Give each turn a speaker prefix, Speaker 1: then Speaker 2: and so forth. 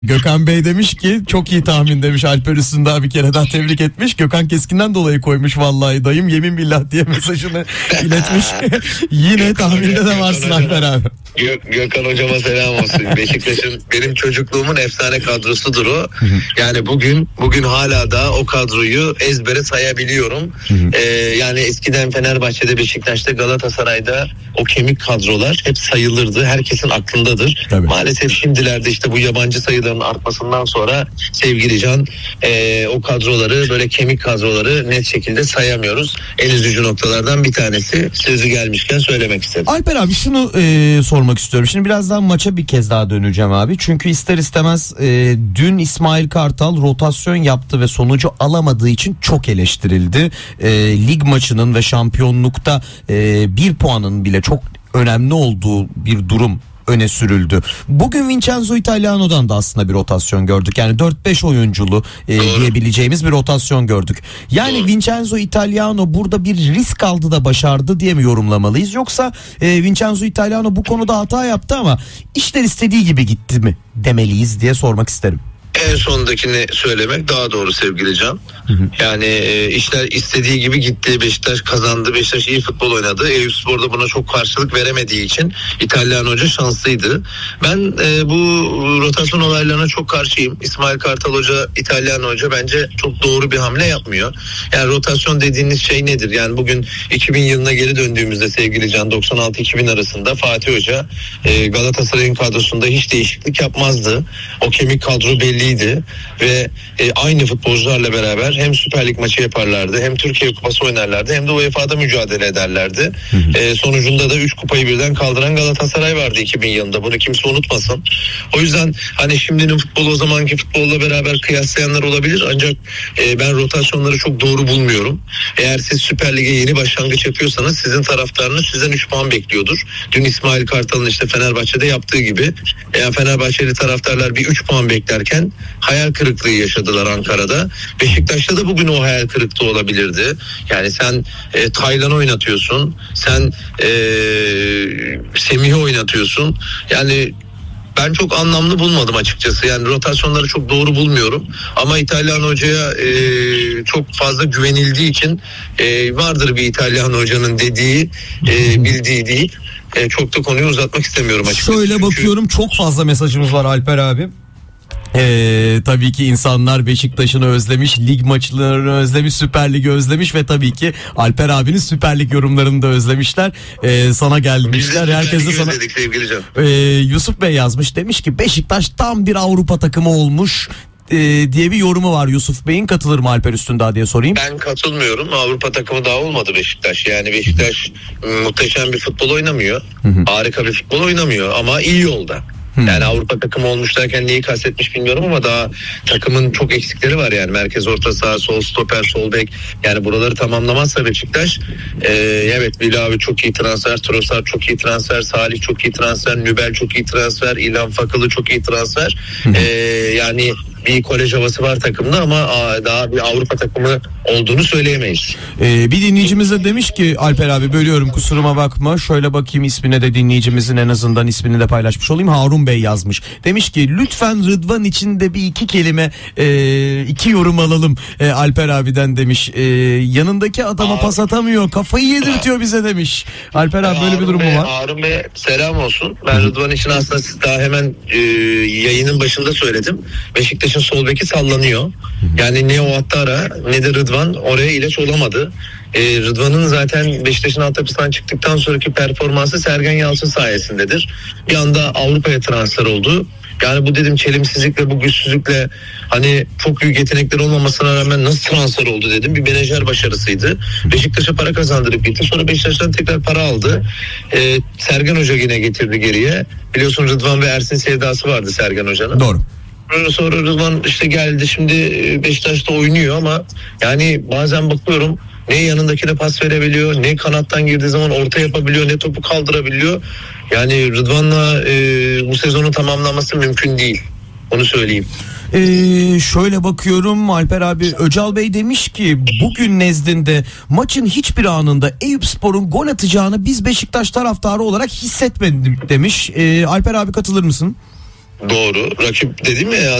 Speaker 1: Gökhan Bey demiş ki çok iyi tahmin demiş. Alper Üstündağ bir kere daha tebrik etmiş. Gökhan Keskin'den dolayı koymuş vallahi dayım yemin billah diye mesajını iletmiş. Yine tahminde de varsın Alper abi.
Speaker 2: Gökhan hocama selam olsun. Beşiktaş'ın benim çocukluğumun efsane kadrosudur o. Yani bugün hala da o kadroyu ezbere sayabiliyorum. Yani eskiden Fenerbahçe'de, Beşiktaş'ta, Galatasaray'da o kemik kadrolar hep sayılırdı. Herkesin aklındadır.
Speaker 1: Tabii.
Speaker 2: Maalesef şimdilerde işte bu yabancı sayıların artmasından sonra sevgili Can o kadroları, böyle kemik kadroları net şekilde sayamıyoruz. En üzücü noktalardan bir tanesi. Sözü gelmişken söylemek istedim.
Speaker 1: Alper abi şunu sormak istiyorum. Şimdi birazdan maça bir kez daha döneceğim abi. Çünkü ister istemez dün İsmail Kartal rotasyon yaptı ve sonucu alamadığı için çok eleştirildi. Lig maçının ve şampiyonlukta bir puanın bile çok önemli olduğu bir durum öne sürüldü. Bugün Vincenzo Italiano'dan da aslında bir rotasyon gördük. Yani 4-5 oyunculu diyebileceğimiz bir rotasyon gördük. Yani Vincenzo Italiano burada bir risk aldı da başardı diye mi yorumlamalıyız? Yoksa Vincenzo Italiano bu konuda hata yaptı ama işler istediği gibi gitti mi demeliyiz diye sormak isterim.
Speaker 2: En sondakini söylemek daha doğru sevgili Can. Yani işler istediği gibi gitti. Beşiktaş kazandı. Beşiktaş iyi futbol oynadı. Eyüpspor'da buna çok karşılık veremediği için İtalyan hoca şanslıydı. Ben bu rotasyon olaylarına çok karşıyım. İsmail Kartal hoca, İtalyan hoca bence çok doğru bir hamle yapmıyor. Yani rotasyon dediğiniz şey nedir? Yani bugün 2000 yılına geri döndüğümüzde sevgili Can, 96-2000 arasında Fatih Hoca Galatasaray'ın kadrosunda hiç değişiklik yapmazdı. O kemik kadro belliydi ve aynı futbolcularla beraber hem Süper Lig maçı yaparlardı, hem Türkiye Kupası oynarlardı, hem de UEFA'da mücadele ederlerdi. Sonucunda da 3 kupayı birden kaldıran Galatasaray vardı 2000 yılında. Bunu kimse unutmasın. O yüzden hani şimdinin futbolu o zamanki futbolla beraber kıyaslayanlar olabilir, ancak ben rotasyonları çok doğru bulmuyorum. Eğer siz Süper Lig'e yeni başlangıç yapıyorsanız sizin taraftarınız sizden 3 puan bekliyordur. Dün İsmail Kartal'ın işte Fenerbahçe'de yaptığı gibi Fenerbahçeli taraftarlar bir 3 puan beklerken hayal kırıklığı yaşadılar Ankara'da. Beşiktaş'ta da bugün o hayal kırıklığı olabilirdi. Yani sen Taylan oynatıyorsun, sen Semih'i oynatıyorsun. Yani ben çok anlamlı bulmadım açıkçası. Yani rotasyonları çok doğru bulmuyorum. Ama İtalyan hocaya çok fazla güvenildiği için vardır bir İtalyan hocanın dediği, bildiği değil. Çok da konuyu uzatmak istemiyorum açıkçası.
Speaker 1: Şöyle bakıyorum, çok fazla mesajımız var Alper abi. Tabii ki insanlar Beşiktaş'ını özlemiş, lig maçlarını özlemiş, Süper Lig'i özlemiş ve tabii ki Alper abinin Süper Lig yorumlarını da özlemişler. Sana gelmişler. Herkes de sana. Yusuf Bey yazmış, demiş ki Beşiktaş tam bir Avrupa takımı olmuş diye bir yorumu var Yusuf Bey'in. Katılır mı Alper Üstündağ diye sorayım.
Speaker 2: Ben katılmıyorum. Avrupa takımı daha olmadı Beşiktaş. Yani Beşiktaş muhteşem bir futbol oynamıyor. Harika bir futbol oynamıyor ama iyi yolda. Yani Avrupa takımı olmuş derken neyi kastetmiş bilmiyorum ama daha takımın çok eksikleri var yani. Merkez orta saha, sol stoper, sol bek. Yani buraları tamamlamazsa Beşiktaş evet, Bilavi çok iyi transfer, Trossard çok iyi transfer, Salih çok iyi transfer, Nübel çok iyi transfer, İlhan Fakılı çok iyi transfer. Yani bir kolej havası var takımda ama daha bir Avrupa takımı olduğunu söyleyemeyiz.
Speaker 1: Bir dinleyicimiz de demiş ki, Alper abi bölüyorum kusuruma bakma, şöyle bakayım ismine de, dinleyicimizin en azından ismini de paylaşmış olayım. Harun Bey yazmış. Demiş ki lütfen Rıdvan için de bir iki kelime, iki yorum alalım Alper abiden demiş. Yanındaki adama pas atamıyor, kafayı yedirtiyor bize demiş. Alper abi böyle bir durum mu var?
Speaker 2: Harun Bey selam olsun. Ben Rıdvan için aslında daha hemen yayının başında söyledim. Beşiktaş'ın sol beki sallanıyor. Yani ne o Attara ne de Rıdvan oraya ilaç olamadı. Rıdvan'ın zaten Beşiktaş'ın altyapısından çıktıktan sonraki performansı Sergen Yalçın sayesindedir. Bir anda Avrupa'ya transfer oldu. Yani bu dedim çelimsizlikle, bu güçsüzlükle, hani çok büyük yetenekleri olmamasına rağmen nasıl transfer oldu dedim. Bir menajer başarısıydı. Beşiktaş'a para kazandırıp gitti. Sonra Beşiktaş'tan tekrar para aldı. Sergen Hoca yine getirdi geriye. Biliyorsun Rıdvan ve Ersin sevdası vardı Sergen Hoca'nın.
Speaker 1: Doğru.
Speaker 2: Sonra Rıdvan işte geldi, şimdi Beşiktaş'ta oynuyor ama yani bazen bakıyorum ne yanındakine pas verebiliyor, ne kanattan girdiği zaman orta yapabiliyor, ne topu kaldırabiliyor. Yani Rıdvan'la bu sezonu tamamlaması mümkün değil. Onu söyleyeyim.
Speaker 1: Şöyle bakıyorum Alper abi, Öcal Bey demiş ki bugün nezdinde maçın hiçbir anında Eyüpspor'un gol atacağını biz Beşiktaş taraftarı olarak hissetmedim demiş. Alper abi katılır mısın?
Speaker 2: Doğru. Rakip dedim ya